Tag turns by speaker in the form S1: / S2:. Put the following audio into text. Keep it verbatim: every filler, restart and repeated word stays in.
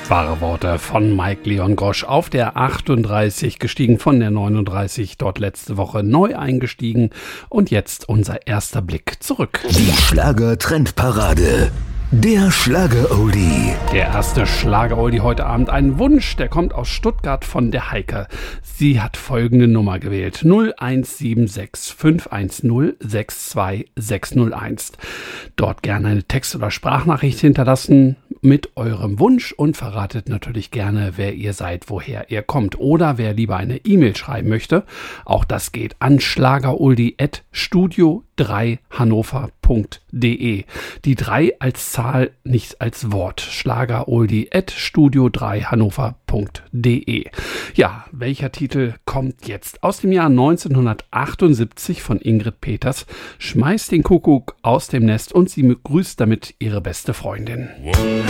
S1: Wahre Worte von Mike Leon Grosch auf der achtunddreißig, gestiegen von der neununddreißig, dort letzte Woche neu eingestiegen und jetzt unser erster Blick zurück.
S2: Die Schlager-Trendparade. Der Schlager-Oldie.
S1: Der erste Schlager-Oldie heute Abend, ein Wunsch, der kommt aus Stuttgart von der Heike. Sie hat folgende Nummer gewählt: null eins sieben sechs fünf eins null sechs zwei sechs null eins. Dort gerne eine Text- oder Sprachnachricht hinterlassen mit eurem Wunsch und verratet natürlich gerne, wer ihr seid, woher ihr kommt. Oder wer lieber eine E-Mail schreiben möchte, auch das geht an schlageroldie at studio drei hannover punkt de. Die drei als Zahl, nicht als Wort. schlageroldie at studio drei hannover punkt de. Ja, welcher Titel kommt jetzt? Aus dem Jahr neunzehnhundertachtundsiebzig von Ingrid Peters. Schmeißt den Kuckuck aus dem Nest und sie grüßt damit ihre beste Freundin.
S3: One